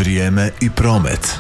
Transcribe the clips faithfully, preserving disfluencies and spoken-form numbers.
Vrijeme i promet.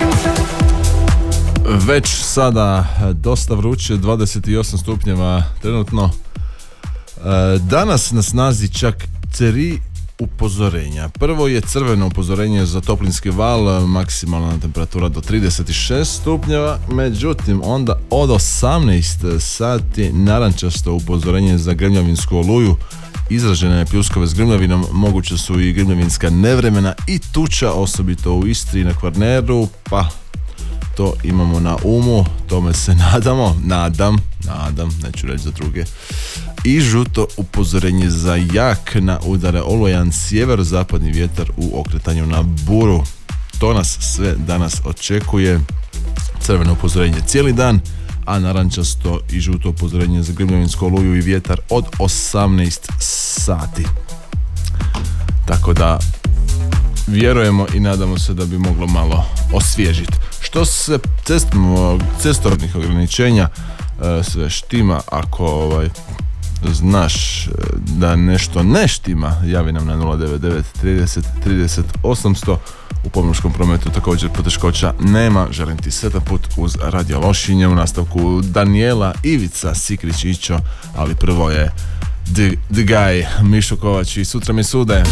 Već sada dosta vruće, dvadeset osam stupnjeva trenutno. Danas na snazi čak tri upozorenja. Prvo je crveno upozorenje za toplinski val, maksimalna temperatura do trideset šest stupnjeva, međutim onda od osamnaest sati narančasto upozorenje za grmljavinsku oluju. Izražene pljuskove s grmljavinom, moguće su i grmljavinska nevremena i tuča, osobito u Istri i na Kvarneru, pa to imamo na umu, tome se nadamo, nadam, nadam, neću reći za druge. I žuto upozorenje za jak na udare olujan sjeverozapadni vjetar u okretanju na buru. To nas sve danas očekuje. Crveno upozorenje cijeli dan, a narančasto i žuto upozorenje za grmljavinsku oluju i vjetar od osamnaest sati. Tako da vjerujemo i nadamo se da bi moglo malo osvježiti. Što se cestovnih ograničenja, sve štima. Ako ovaj, znaš da nešto ne štima, javi nam na nula devet devet trideset trideset osamsto. U pomorskom prometu također poteškoća nema. Želim ti sretan put uz Radio Lošinje. U nastavku Danijela, Ivica, Sikrić, Ićo, ali prvo je The, the Guy, Mišo Kovač i Sutra mi sude.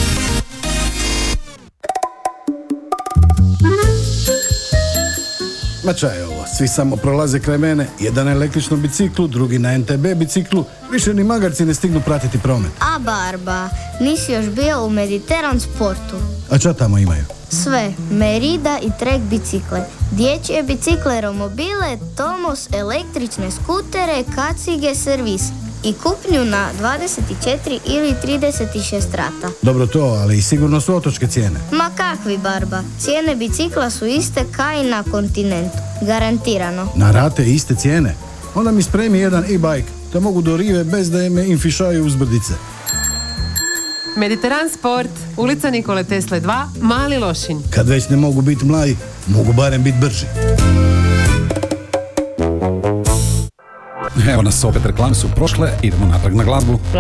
Ma čaj ovo, svi samo prolaze kraj mene, jedan na električnom biciklu, drugi na en te be biciklu, više ni magarci ne stignu pratiti promet. A Barba, nisi još bio u Mediteran Sportu? A šta tamo imaju? Sve, Merida i Trek bicikle, dječje bicikle, romobile, Tomos, električne skutere, kacige, servis i kupnju na dvadeset četiri ili trideset šest rata. Dobro to, ali sigurno su otočke cijene. Ma kakvi Barba, cijene bicikla su iste kao i na kontinentu, garantirano. Na rate iste cijene? Onda mi spremi jedan e-bike, da mogu do rive bez da me infišaju uz brdice. Mediteran Sport, ulica Nikole Tesle dva, Mali Lošinj. Kad već ne mogu biti mladi, mogu barem biti brži. Evo nas opet, reklame su prošle, idemo natrag na glazbu.